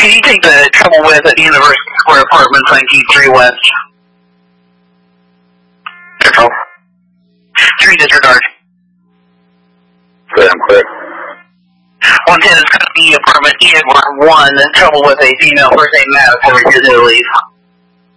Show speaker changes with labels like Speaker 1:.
Speaker 1: Can you take the trouble with at University Square Apartments 193 West? Control. 3 disregard.
Speaker 2: Good, I'm clear.
Speaker 1: 110 is going to be apartment E1, trouble with a female first name Matt, over here to leave.